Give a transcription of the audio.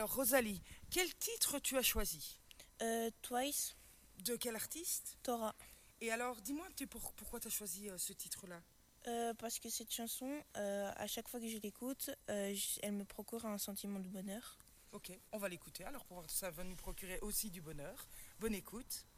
Alors, Rosalie, quel titre tu as choisi? Twice, De quel artiste? Torah. Et alors, dis-moi un petit peu pourquoi tu as choisi ce titre-là. Parce que cette chanson, à chaque fois que je l'écoute, elle me procure un sentiment de bonheur. Ok, on va l'écouter alors pour voir si ça va nous procurer aussi du bonheur. Bonne écoute.